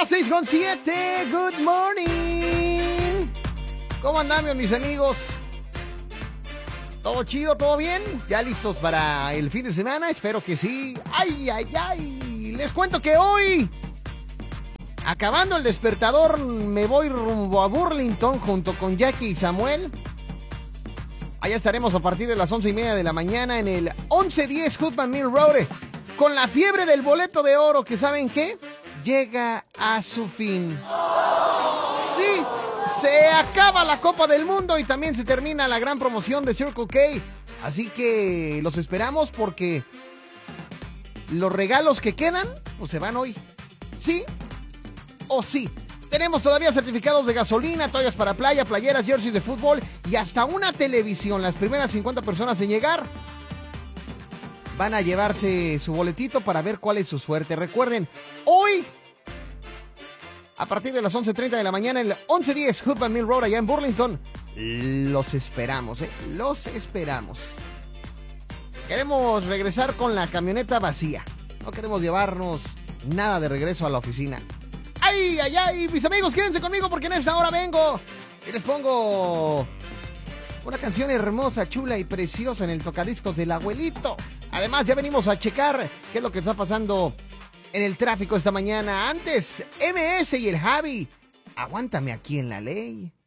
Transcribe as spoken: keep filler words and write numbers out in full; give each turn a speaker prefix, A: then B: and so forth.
A: las seis con siete, good morning. ¿Cómo andamos, mis amigos? ¿Todo chido? ¿Todo bien? ¿Ya listos para el fin de semana? Espero que sí. ¡Ay, ay, ay! Les cuento que hoy, acabando el despertador, me voy rumbo a Burlington junto con Jackie y Samuel. Allá estaremos a partir de las once y media de la mañana en el once diez Hutman Mill Road, con la fiebre del boleto de oro que, ¿saben qué? Llega a su fin. Sí, se acaba la Copa del Mundo y también se termina la gran promoción de Circle K. Así que los esperamos porque los regalos que quedan, pues se van hoy. ¿Sí o sí? Tenemos todavía certificados de gasolina, toallas para playa, playeras, jerseys de fútbol y hasta una televisión. Las primeras cincuenta personas en llegar van a llevarse su boletito para ver cuál es su suerte. Recuerden, hoy, a partir de las once treinta de la mañana, en el once diez Hutman Mill Road, allá en Burlington, los esperamos, ¿eh? Los esperamos. Queremos regresar con la camioneta vacía. No queremos llevarnos nada de regreso a la oficina. ¡Ay, ay, ay! Mis amigos, quédense conmigo porque en esta hora vengo y les pongo una canción hermosa, chula y preciosa en el tocadiscos del abuelito. Además, ya venimos a checar qué es lo que está pasando en el tráfico esta mañana. Antes, M S y el Javi, aguántame aquí en la ley.